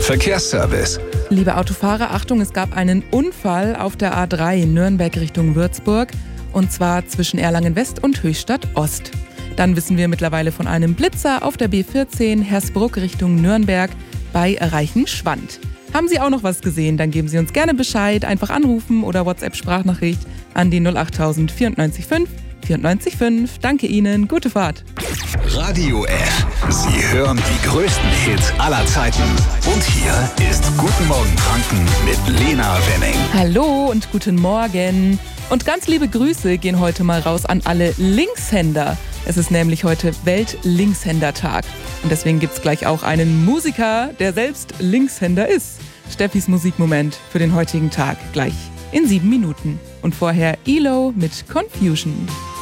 Verkehrsservice. Liebe Autofahrer, Achtung, es gab einen Unfall auf der A3 Nürnberg Richtung Würzburg. Und zwar zwischen Erlangen West und Höchstadt Ost. Dann wissen wir mittlerweile von einem Blitzer auf der B14 Hersbruck Richtung Nürnberg bei Reichenschwand. Haben Sie auch noch was gesehen? Dann geben Sie uns gerne Bescheid. Einfach anrufen oder WhatsApp-Sprachnachricht an die 08000 94 5 94 5. Danke Ihnen, gute Fahrt. Radio F. Sie hören die größten Hits aller Zeiten. Und hier ist Guten Morgen Franken mit Lena Wenning. Hallo und guten Morgen. Und ganz liebe Grüße gehen heute mal raus an alle Linkshänder. Es ist nämlich heute Welt-Linkshänder-Tag. Und deswegen gibt's gleich auch einen Musiker, der selbst Linkshänder ist. Steffis Musikmoment für den heutigen Tag gleich in 7 Minuten. Und vorher ELO mit Confusion.